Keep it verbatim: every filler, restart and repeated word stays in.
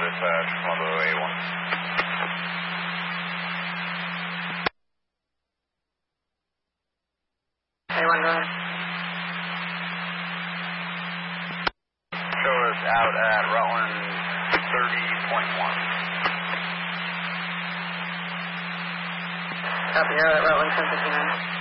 dispatch, Combo A one. A one, go ahead. Show us out at Rutland thirty point one. Copy, you're out at Rutland ten fifty-nine.